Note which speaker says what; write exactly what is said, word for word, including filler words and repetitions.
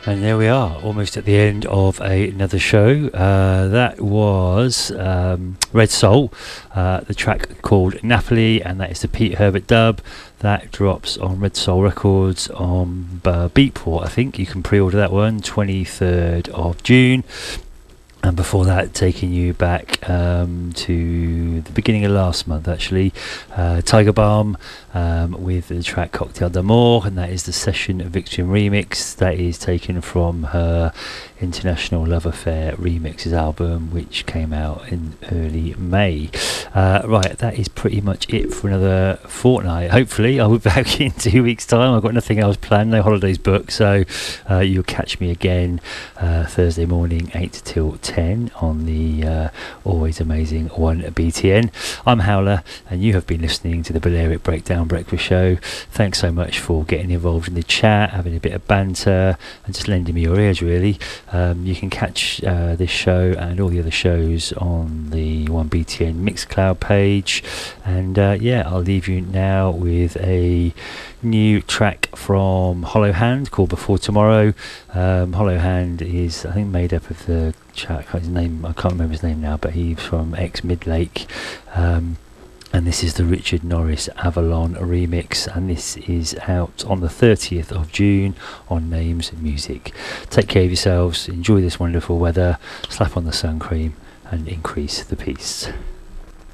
Speaker 1: And there we are, almost at the end of a, another show. Uh, that was um, Red Soul, uh, the track called Napoli, and that is the Pete Herbert dub. That drops on Red Soul Records on uh, Beatport, I think. You can pre-order that one, twenty-third of June. And before that, taking you back um, to the beginning of last month, actually, uh, Tiger Balm um, with the track Cocktail d'Amour, and that is the Session Victim remix. That is taken from her International Love Affair Remixes album, which came out in early May. Uh, right, that is pretty much it for another fortnight. Hopefully, I'll be back in two weeks' time. I've got nothing else planned, no holidays booked, so uh, you'll catch me again uh, Thursday morning, eight till ten on the uh, always amazing one B T N. I'm Howler, and you have been listening to the Balearic Breakdown Breakfast Show. Thanks so much for getting involved in the chat, having a bit of banter, and just lending me your ears, really. Um, you can catch uh, this show and all the other shows on the one B T N Mixcloud page. And uh, yeah, I'll leave you now with a new track from Hollow Hand called Before Tomorrow. Um, Hollow Hand is, I think, made up of the chap, his name, I can't remember his name now, but he's from ex Midlake. Um, and this is the Richard Norris Avalon remix, and this is out on the thirtieth of June on Names Music. Take care of yourselves, enjoy this wonderful weather, slap on the sun cream, and increase the peace.